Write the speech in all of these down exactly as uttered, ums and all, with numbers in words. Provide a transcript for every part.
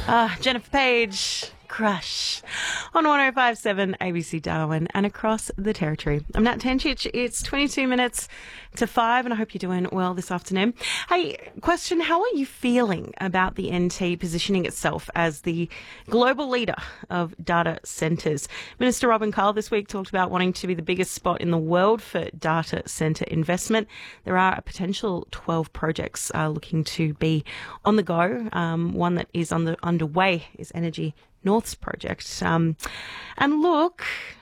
Uh, Jennifer Page, Crush, on one oh five point seven A B C Darwin and across the territory. I'm Nat Tenchich. It's twenty-two minutes to five and I hope you're doing well this afternoon. Hey, question, how are you feeling about the N T positioning itself as the global leader of data centres? Minister Robin Carl this week talked about wanting to be the biggest spot in the world for data centre investment. There are a potential twelve projects uh, looking to be on the go. Um, one that is on the underway is Energy North's project. Um, and look,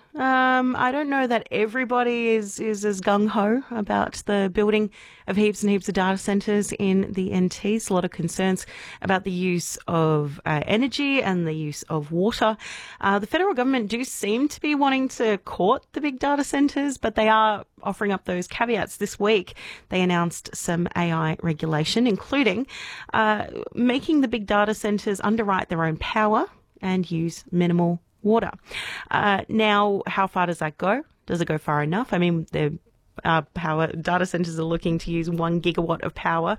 um, I don't know that everybody is, is as gung-ho about the building of heaps and heaps of data centres in the N Ts. A lot of concerns about the use of uh, energy and the use of water. Uh, the federal government do seem to be wanting to court the big data centres, but they are offering up those caveats. This week, they announced some A I regulation, including uh, making the big data centres underwrite their own power and use minimal water. Uh, now, how far does that go? Does it go far enough? I mean, the uh, power data centers are looking to use one gigawatt of power,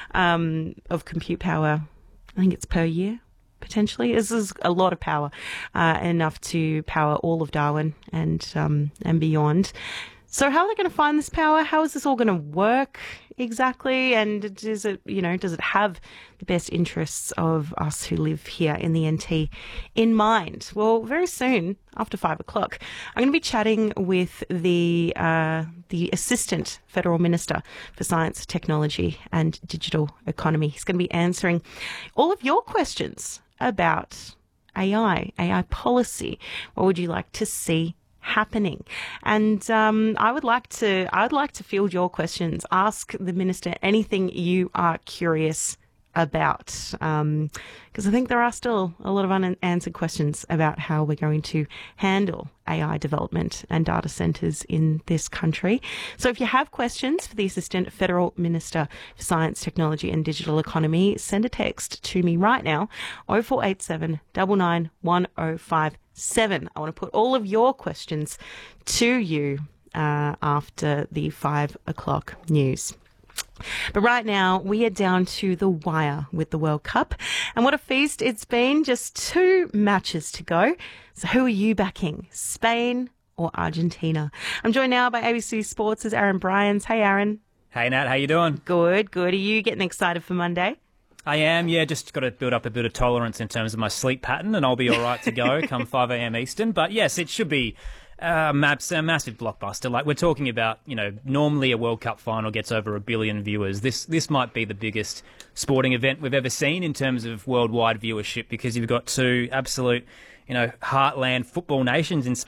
um, of compute power. I think it's per year, potentially. This is a lot of power, uh, enough to power all of Darwin and um, and beyond. So how are they going to find this power? How is this all going to work exactly? And does it, you know, does it have the best interests of us who live here in the N T in mind? Well, very soon, after five o'clock, I'm going to be chatting with the uh, the Assistant Federal Minister for Science, Technology and Digital Economy. He's going to be answering all of your questions about A I, A I policy. What would you like to see happening? And um, I would like to I would like to field your questions. Ask the minister anything you are curious about, because um, I think there are still a lot of unanswered questions about how we're going to handle A I development and data centres in this country. So if you have questions for the Assistant Federal Minister for Science, Technology and Digital Economy, send a text to me right now, oh four eight seven, nine nine one oh five seven. I want to put all of your questions to you uh, after the five o'clock news. But right now, we are down to the wire with the World Cup. And what a feast it's been. Just two matches to go. So who are you backing? Spain or Argentina? I'm joined now by A B C Sports' Aaron Bryans. Hey, Aaron. Hey, Nat. How you doing? Good, good. Are you getting excited for Monday? I am, yeah. Just got to build up a bit of tolerance in terms of my sleep pattern, and I'll be all right to go come five a.m. Eastern. But yes, it should be uh, maps, a massive blockbuster. Like we're talking about, you know, normally a World Cup final gets over a billion viewers. This this might be the biggest sporting event we've ever seen in terms of worldwide viewership, because you've got two absolute, you know, heartland football nations in